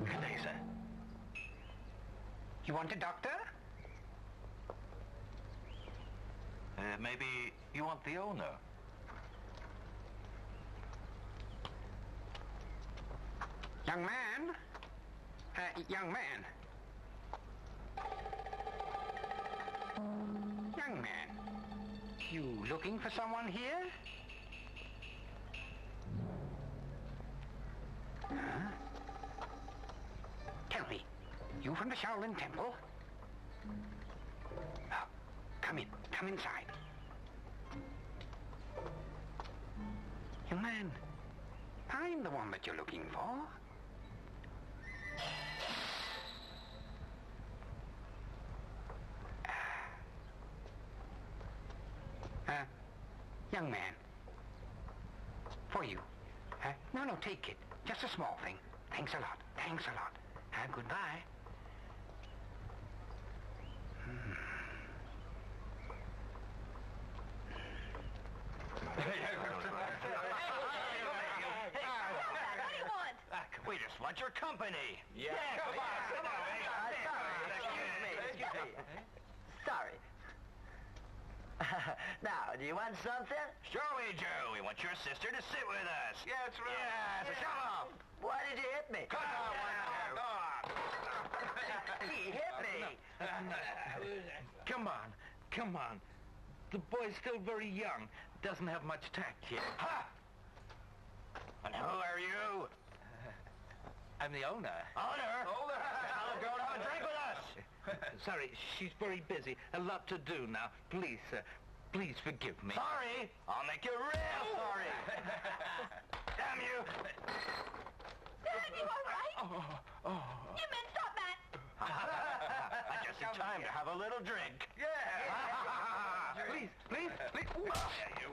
Good day, sir. You want a doctor? Maybe you want the owner. Young man? Young man. Young man. You looking for someone here? Huh? Tell me, you from the Shaolin Temple? Oh, come in. Come inside. Young man, I'm the one that you're looking for. Young man. For you. No, take it. Just a small thing. Thanks a lot. Thanks a lot. Goodbye. What do you want? We just want your company. Yeah, come on. Excuse me. Sorry. Now, do you want something? Sure we do. We want your sister to sit with us. Yeah, that's right. Yeah, so shut up. Why did you hit me? Come on. He hit me. Come on. The boy's still very young. Doesn't have much tact yet. Ha! And who are you? I'm the owner. Owner? Tell the girl to have a drink with us. Sorry, she's very busy. A lot to do now. Please, please forgive me. Sorry? I'll make you real sorry. Damn you. Dad, you all right? Oh. You men stop that! I just in time to have a little drink. Yeah. Please. Yeah, you.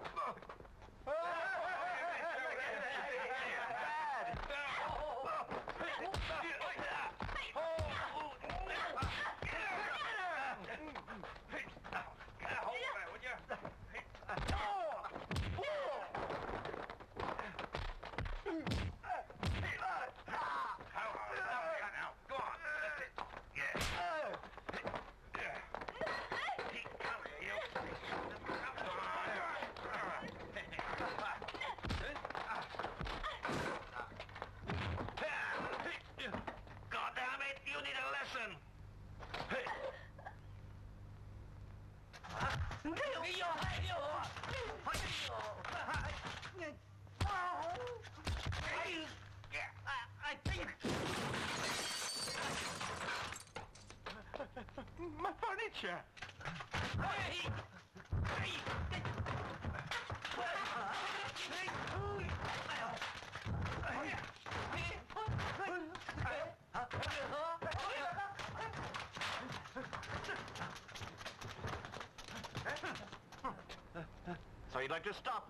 God damn it, you need a lesson. My furniture. So you'd like to stop